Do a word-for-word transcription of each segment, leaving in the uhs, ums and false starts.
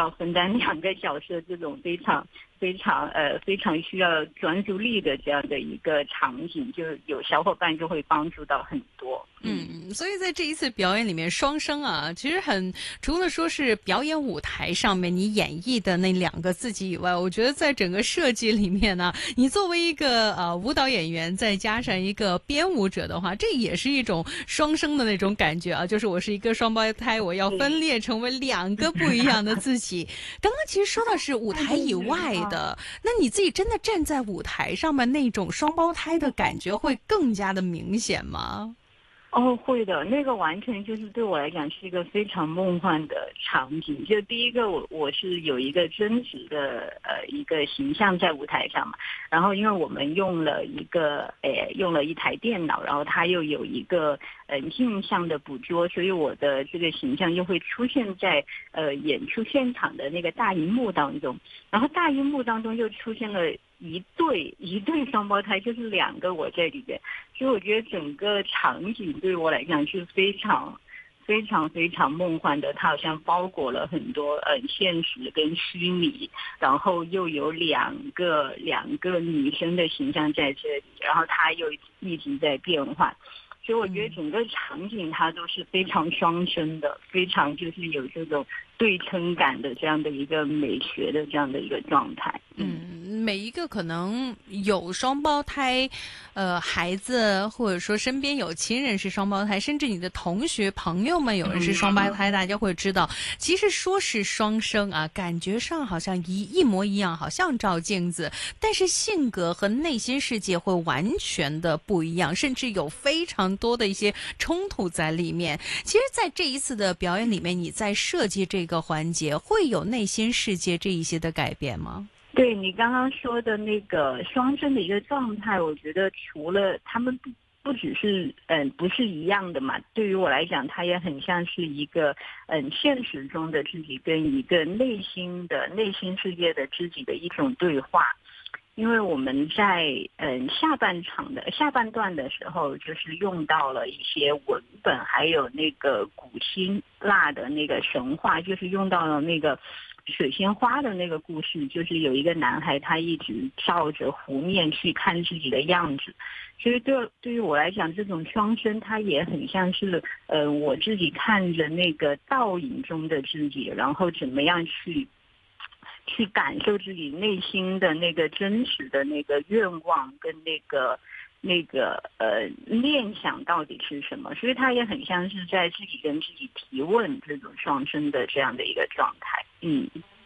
要分担两个角色这种非常非常呃非常需要专注力的这样的一个场景，就有小伙伴就会帮助到很多。 嗯，所以在这一次表演里面，双生啊，其实很除了说是表演舞台上面你演绎的那两个自己以外，我觉得在整个设计里面呢，你作为一个呃舞蹈演员，再加上一个编舞者的话，这也是一种双生的那种感觉啊，就是我是一个双胞胎，我要分裂成为两个不一样的自己。刚刚其实说的是舞台以外的，那你自己真的站在舞台上面那种双胞胎的感觉会更加的明显吗？ 哦，会的，那个完全就是对我来讲是一个非常梦幻的场景。就第一个，我我是有一个真实的呃一个形象在舞台上嘛，然后因为我们用了一个呃用了一台电脑，然后它又有一个呃镜像的捕捉，所以我的这个形象又会出现在呃演出现场的那个大荧幕当中，然后大荧幕当中又出现了一对一对双胞胎，就是两个我在里边，所以我觉得整个场景对我来讲是非常非常非常梦幻的，它好像包裹了很多呃现实跟虚拟，然后又有两个两个女生的形象在这里，然后它又一直在变换，所以我觉得整个场景它都是非常双生的，非常就是有这种对称感的这样的一个美学的这样的一个状态。 嗯，每一个可能有双胞胎，呃，孩子或者说身边有亲人是双胞胎，甚至你的同学朋友们有人是双胞胎，大家会知道，其实说是双生啊，感觉上好像一一模一样，好像照镜子，但是性格和内心世界会完全的不一样，甚至有非常多的一些冲突在里面。其实，在这一次的表演里面，你在设计这个环节，会有内心世界这一些的改变吗？ 对你刚刚说的那个双生的一个状态，我觉得除了他们不不只是嗯不是一样的嘛，对于我来讲，它也很像是一个嗯现实中的自己跟一个内心的内心世界的自己的一种对话。因为我们在嗯下半场的下半段的时候，就是用到了一些文本，还有那个古希腊的那个神话，就是用到了那个水仙花的那个故事，就是有一个男孩他一直照着湖面去看自己的样子，所以对对于我来讲，这种双生它也很像是呃我自己看着那个倒影中的自己，然后怎么样去。去感受自己内心的那个真实的那个愿望跟那个那个呃念想到底是什么，所以它也很像是在自己跟自己提问这种双生的这样的一个状态。嗯。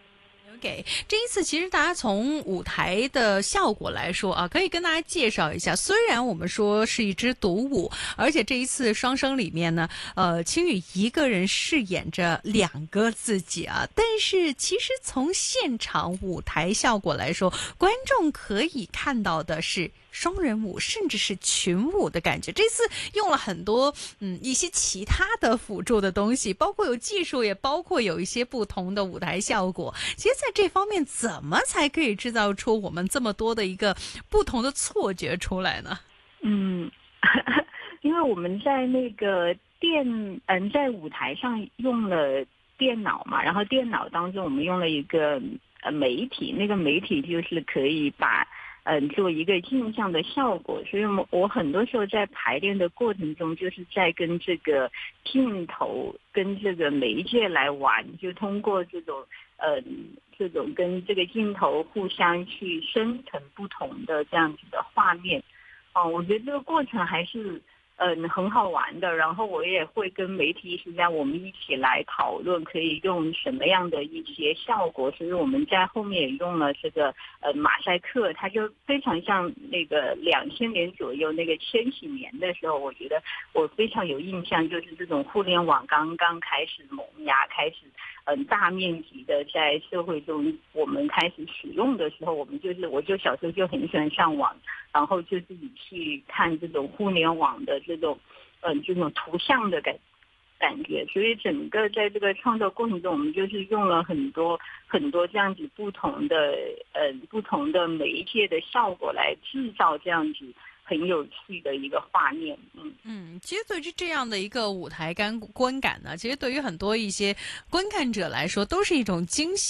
OK，这一次其实大家从舞台的效果来说啊，可以跟大家介绍一下。虽然我们说是一支独舞，而且这一次双生里面呢，呃，青雨一个人饰演着两个自己啊，但是其实从现场舞台效果来说，观众可以看到的是双人舞，甚至是群舞的感觉。这次用了很多嗯一些其他的辅助的东西，包括有技术，也包括有一些不同的舞台效果。其实在这方面，怎么才可以制造出我们这么多的一个不同的错觉出来呢？ 嗯，因为我们在那个电嗯在舞台上用了电脑嘛，然后电脑当中我们用了一个呃媒体，那个媒体就是可以把嗯做一个镜像的效果，所以我我很多时候在排练的过程中，就是在跟这个镜头跟这个媒介来玩，就通过这种嗯这种跟这个镜头互相去生成不同的这样子的画面。哦，我觉得这个过程还是嗯很好玩的，然后我也会跟媒体艺术家我们一起来讨论可以用什么样的一些效果，所以我们在后面也用了这个呃马赛克，它就非常像那个两千年左右那个千禧年的时候，我觉得我非常有印象，就是这种互联网刚刚开始萌芽，开始嗯大面积的在社会中我们开始使用的时候，我们就是我就小时候就很喜欢上网，然后就自己去看这种互联网的这种嗯这种图像的感感觉，所以整个在这个创作过程中，我们就是用了很多很多这样子不同的呃不同的媒介的效果来制造这样子很有趣的一个画面。嗯嗯，其实对于这样的一个舞台感观感呢，其实对于很多一些观看者来说，都是一种惊喜。